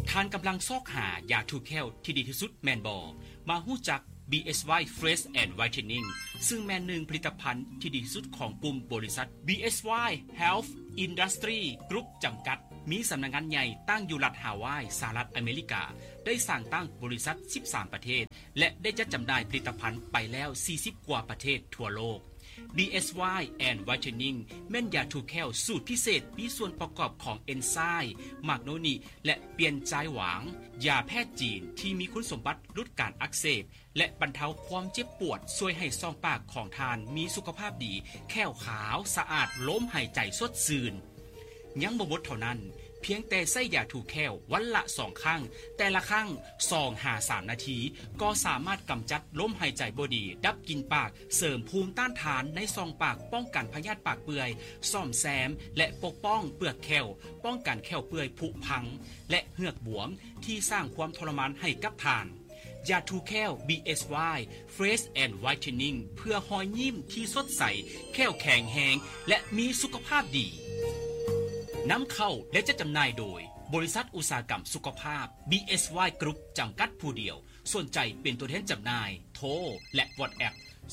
ท่านกำลังซอกหายาถูกแค้วที่ดีที่สุดแมนบอมาฮู้จัก BSY Fresh and Whitening ซึ่งแมนหนึ่งผลิตภัณฑ์ที่ดีที่สุดของกลุ่มบริษัท BSY Health Industry Group จำกัดมีสำนักงานใหญ่ตั้งอยู่รัฐฮาวายสหรัฐอเมริกาได้สร้างตั้งบริษัท13ประเทศและได้จัดจำหน่ายผลิตภัณฑ์ไปแล้ว40กว่าประเทศทั่วโลกBSY and Whitening แม่นยาถูกแค้วสูตรพิเศษมีส่วนประกอบของเอนไซม์มากโนนิและเปลี่ยนใจหวางยาแพทย์จีนที่มีคุณสมบัติลดการอักเสบและบรรเทาความเจ็บปวดช่วยให้ซองปากของทานมีสุขภาพดีแค้วขาวสะอาดล้มหายใจสดชื่นยังบ่หมดเท่านั้นเพียงแต่ใส่ยาถูกแค้ววันละ2ครั้งแต่ละครั้ง2-3 นาทีก็สามารถกำจัดลมหายใจบ่ดีดับกลิ่นปากเสริมภูมิต้านทานในซองปากป้องกันพยาธิปากเปื่อยซ่อมแซมและปกป้องเปลือกแค้วป้องกันแค้วเปื่อยผุพังและเหือกบวมที่สร้างความทรมานให้กับทานยาถูกแค้ว BSY Fresh and Whitening เพื่อหอยยิ้มที่สดใสแค้วแข็งแรงและมีสุขภาพดีนำเข้าและจัดจำหน่ายโดยบริษัทอุตสาหกรรมสุขภาพ BSY Group จำกัดผู้เดียวสนใจเป็นตัวแทนจำหน่ายโทรและ WhatsApp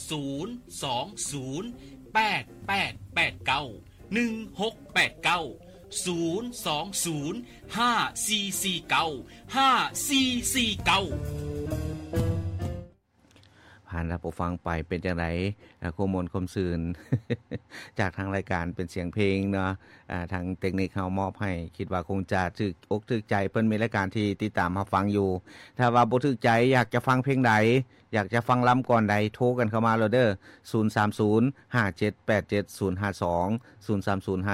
020-8889-16890-5449-5449 ผ่านรับฟังไปเป็นจังได๋ข้อมูลคมซื่น จากทางรายการเป็นเสียงเพลงเนาะทางเทคนิคเฮามอบให้คิดว่าคงจะถึกอกถึกใจเพิ่นมีรายการที่ติดตามรับฟังอยู่ถ้าว่าบ่ถึกใจอยากจะฟังเพลงใดอยากจะฟังล้ำก่อนใดโทรกันเข้ามาเลยเด้อ030578052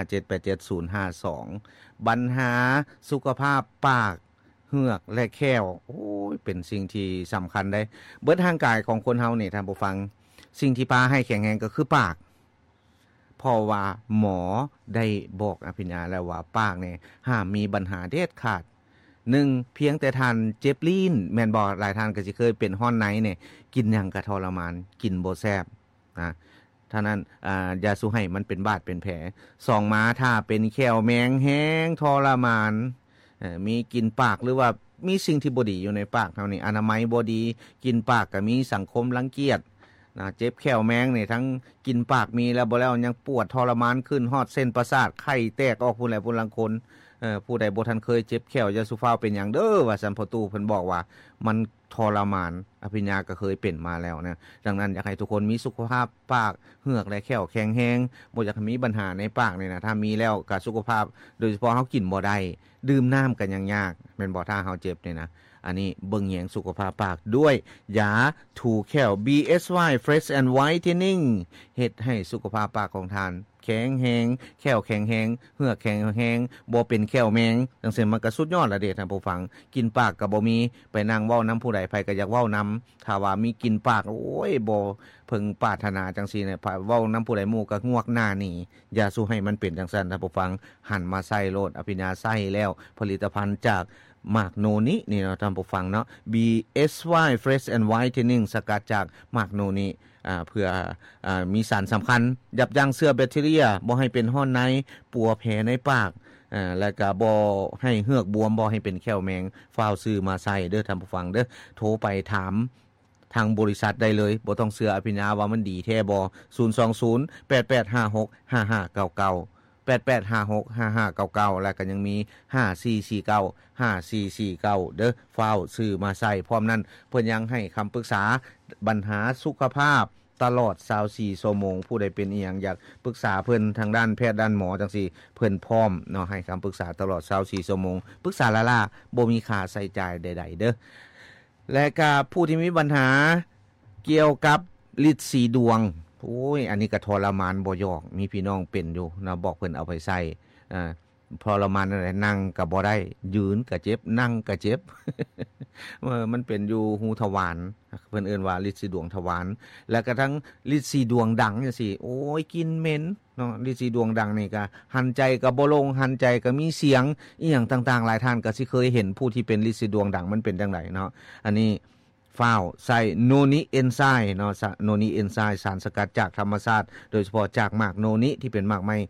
030578052ปัญหาสุขภาพปากเหือกและแค้วโอ้ยเป็นสิ่งที่สำคัญได้เบิดร่างกายของคนเฮานี่ท่านผู้ฟังสิ่งที่พาให้แข็งแรงก็คือปากเพราะว่าหมอได้บอกอภิญญาแล้วว่าปากนี่ห้ามมีปัญหาเด็ดขาด1เพียงแต่ท่านเจ็บลิ้นแม่นบ่หลายท่านก็สิเคยเป็นฮ้อนในนี่กินหยังก็ทรมานกินบ่แซ่บนะท่านั้นอย่าสู้ให้มันเป็นบาดเป็นแผล2มาถ้าเป็นแค้วแมงแห้งทรมานมีกินปากหรือว่ามีสิ่งที่บ่ดีอยู่ในปากเฮานี่อนามัยบ่ดีกินปากก็มีสังคมรังเกียจนะเจ็บแค้วแมงนี่ทั้งกินปากมีแล้วบ่แล้วยังปวดทรมานขึ้นฮอดเส้นประสาทไข้แตกออกผู้ใดผู้ลังคนผู้ใดบ่ทันเคยเจ็บแค้วอย่าสุฟ้าวเป็นหยังเด้อว่าซั่นพ่อตู่เพิ่นบอกว่ามันทรมานอภิญญาก็เคยเป็นมาแล้วนะดังนั้นอยากให้ทุกคนมีสุขภาพปากเหือกและแค้วแข็งแรงบ่อยากให้มีปัญหาในปากนี่นะถ้ามีแล้วก็สุขภาพโดยเฉพาะเฮากินบ่ได้ดื่มน้ำกันยังยากแม่นบ่ถ้าเฮาเจ็บนี่นะอันนี้เบิ่งแยงสุขภาพปากด้วยยาถูแค้ว BSY Fresh and Whitening เฮ็ดให้สุขภาพปากของท่านแข็งแรงแค้วแข็งแรงเหือกแข็งแรงบ่เป็นแค้วแมงจังซี่มันก็สุดยอดละเด้ท่านผู้ฟังกินปากก็บ่มีไปนั่งเว้านำผู้ใดไผก็อยากเว้านำถ้าว่ามีกินปากโอ้ยบ่เพิ่งปรารถนาจังซี่เนี่ยเว้านำผู้ใดหมู่ก็งวกหน้าหนีอย่าสู้ให้มันเป็นจังซั่นท่านผู้ฟังหันมาใช้โลดอภิญญาใช้แล้วผลิตภัณฑ์จากหมากโนนินี่เนาะท่านผู้ฟังเนาะ BSY Fresh and Whitening สกัดจากหมากโนนิเพื่อมีสารสำคัญยับยั้งเชื้อแบคทีเรียบ่ให้เป็นฮ้อนในปัวแผลในปากแล้วก็บ่ให้เหือกบวมบ่ให้เป็นแค้วแมงฟ้าวซื้อมาใส่เด้อท่านผู้ฟังเด้อโทรไปถามทางบริษัทได้เลยบ่ต้องเชื่ออภิญญาว่ามันดีแท้บ่02088565599 88565599แล้วก็ยังมี5449 5449เด้อฟ้าวซื้อมาใส่พร้อมนั้นเพิ่นยังให้คำปรึกษาปัญหาสุขภาพตลอด24ชั่วโมงผู้ใดเป็นอีหยังอยากปรึกษาเพิ่นทางด้านแพทย์ด้านหมอจังซี่เพิ่นพร้อมเนาะให้คำปรึกษาตลอด24ชั่วโมงปรึกษาล่าๆบ่มีค่าใช้จ่ายใดๆเด้อและก็ผู้ที่มีปัญหาเกี่ยวกับฤทธิ์สีดวงโอ้ยอันนี้ก็ทรมานบ่ยอกมีพี่น้องเป็นอยู่นะบอกเพิ่นเอาไปใส่ทรมานนั่นแหละนั่งก็บ่ได้ยืนก็เจ็บนั่งก็เจ็บ มันเป็นอยู่หูทวารเพิ่นเอิ้นว่าฤทธิ์สีดวงทวารแล้วก็ทั้งฤทธิ์สีดวงดังจังซี่โอ้ยกินเหม็นเนาะฤทธิ์สีดวงดังนี่ก็หันใจก็บ่ลงหันใจก็มีเสียงอีหยังต่างๆหลายท่านก็สิเคยเห็นผู้ที่เป็นฤทธิ์สีดวงดังมันเป็นจังไดเนาะอันนี้ฟ้าวใส่โนนิเอนไซม์เนาะโนนิเอนไซม์สารสกัดจากธรรมชาติโดยเฉพาะจากหมากโนนิที่เป็นหมากไม้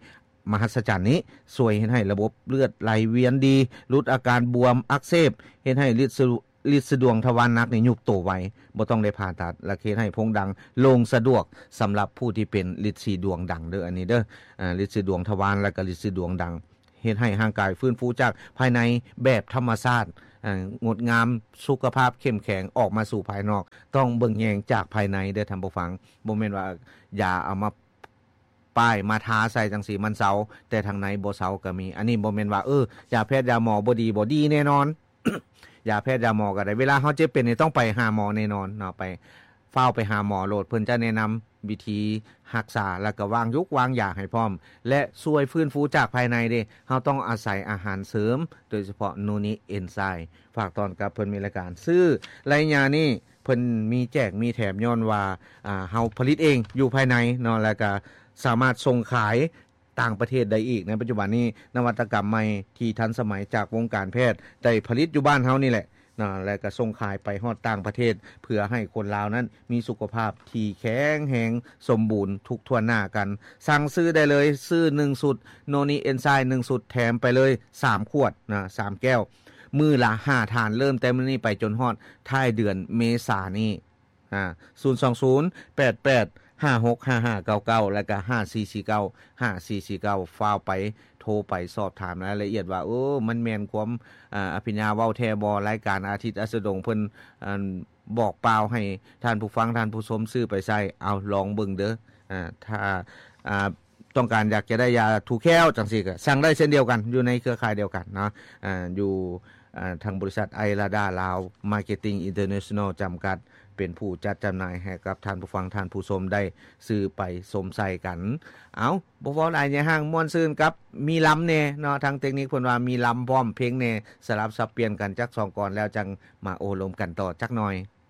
มหัศจรรย์นี้ช่วยเฮ็ดให้ระบบเลือดไหลเวียนดีลดอาการบวมอักเสบเฮ็ดให้ฤทธิ์สะดวกทวารหนักนี่ยุบโตไวบ่ต้องได้ผ่าตัดและเฮ็ดให้พงดังลงสะดวกสำหรับผู้ที่เป็นฤทธิ์สีดวงดังเด้ออันนี้เด้อฤทธิ์สีดวงทวารและก็ฤทธิ์สีดวงดังเฮ็ดให้ร่างกายฟื้นฟูจากภายในแบบธรรมชาติงดงามสุขภาพเข้มแข็งออกมาสู่ภายนอกต้องเบิ่งแยงจากภายในเด้อท่านผู้ฟังบ่แม่นว่าอย่าเอามาป้ายมาทาใส่จังสีมันเซาแต่ทางในบ่เซาก็มีอันนี้บ่แม่นว่ายาแพทย์ยาหมอบ่ดีแน่นอน ยาแพทย์ยาหมอก็ได้เวลาเฮาเจ็บเป็นนี่ต้องไปหาหมอแน่นอนเนาะไปเฝ้าไปหาหมอโลดเพิ่นจะแนะนำวิธีรักษาแล้วก็วางยุกวางยาให้พร้อมและช่วยฟื้นฟูจากภายในเด้เฮาต้องอาศัยอาหารเสริมโดยเฉพาะนูนิเอนไซม์ฝากตอนกับเพิ่นมีรายการซื้อรายยานี่เพิ่นมีแจกมีแถมย้อนว่าเฮาผลิตเองอยู่ภายในเนาะแล้วก็สามารถส่งขายต่างประเทศได้อีกในปัจจุบันนี้นวัตกรรมใหม่ที่ทันสมัยจากวงการแพทย์ได้ผลิตอยู่บ้านเฮานี่แหละนะแล้วก็ส่งขายไปฮอดต่างประเทศเพื่อให้คนลาวนั้นมีสุขภาพที่แข็งแรงสมบูรณ์ทุกทั่วหน้ากันสั่งซื้อได้เลยซื้อ1สุดโนนิเอนไซม์1สุดแถมไปเลย3ขวดนะ3แก้วมื้อละ5ทานเริ่มแต่มื้อนี้ไปจนฮอดท้ายเดือนเมษายนนี้02088565599แล้วก็5449ฟ้าวไปโทรไปสอบถามรายละเอียดว่ามันแม่นความอภิญญาเว้าแท้บ่รายการอาทิตย์อัสดงเพิ่นบอกเปล่าให้ท่านผู้ฟังท่านผู้ชมซื้อไปใช้เอาลองเบิ่งเด้อถ้าต้องการอยากจะได้ยาถูกแค้วจังซี่ก็สั่งได้เช่นเดียวกันอยู่ในเครือข่ายเดียวกันเนาะอยู่ทางบริษัทไอราดาลาวมาร์เก็ตติ้งอินเตอร์เนชั่นแนลจำกัดเป็นผู้จัดจำหน่ายให้กับท่านผู้ฟังท่านผู้ชมได้ซื้อไปสมใส่กันเอาบ่ฟ้าหลายอย่าห่างม่วนซื่นกับมีลำแน่เนาะทางเทคนิคเพิ่นว่ามีลำพร้อมเพลงแน่สลับสับเปลี่ยนกันจัก2ก่อนแล้วจังมาโอลมกันต่อจักหน่อย